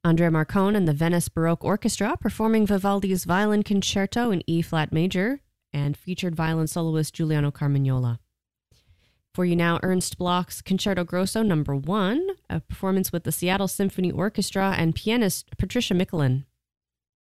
Andrea Marcone and the Venice Baroque Orchestra performing Vivaldi's Violin Concerto in E-flat major and featured violin soloist Giuliano Carmagnola. For you now, Ernst Bloch's Concerto Grosso No. 1, a performance with the Seattle Symphony Orchestra and pianist Patricia Micklin.